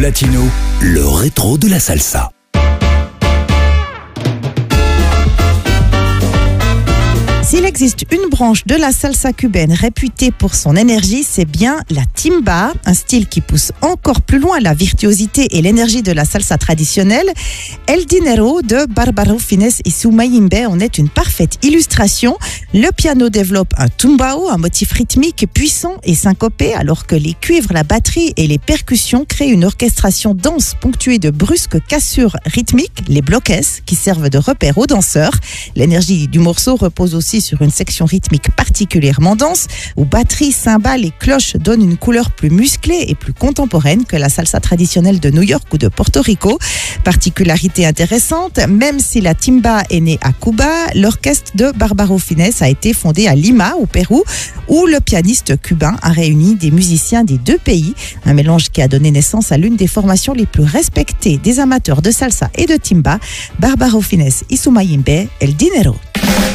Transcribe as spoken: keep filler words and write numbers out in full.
Latino, le rétro de la salsa. S'il existe une branche de la salsa cubaine réputée pour son énergie, c'est bien la timba, un style qui pousse encore plus loin la virtuosité et l'énergie de la salsa traditionnelle. El Dinero de Bárbaro Fines et Soumayimbe en est une parfaite illustration. Le piano développe un tumbao, un motif rythmique puissant et syncopé, alors que les cuivres, la batterie et les percussions créent une orchestration dense ponctuée de brusques cassures rythmiques, les bloques, qui servent de repère aux danseurs. L'énergie du morceau repose aussi sur une section rythmique particulièrement dense, où batterie, cymbales et cloches donnent une couleur plus musclée et plus contemporaine que la salsa traditionnelle de New York ou de Porto Rico. Particularité intéressante, même si la timba est née à Cuba, l'orchestre de Bárbaro Fines a été fondé à Lima, au Pérou, où le pianiste cubain a réuni des musiciens des deux pays, un mélange qui a donné naissance à l'une des formations les plus respectées des amateurs de salsa et de timba, Bárbaro Fines y Soumayimbe, El Dinero.